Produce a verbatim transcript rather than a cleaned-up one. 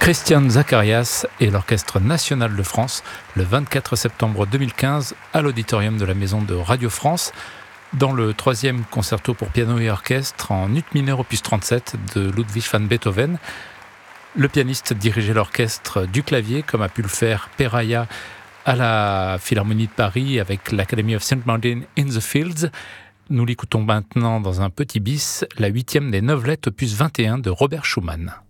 Christian Zacharias et l'Orchestre national de France le vingt-quatre septembre deux mille quinze à l'auditorium de la Maison de Radio France dans le troisième concerto pour piano et orchestre en ut mineur opus trente-sept de Ludwig van Beethoven. Le pianiste dirigeait l'orchestre du clavier comme a pu le faire Peraya à la Philharmonie de Paris avec l'Academy of Saint Martin in the Fields. Nous l'écoutons maintenant dans un petit bis, la huitième des neuf lettres opus vingt et un de Robert Schumann.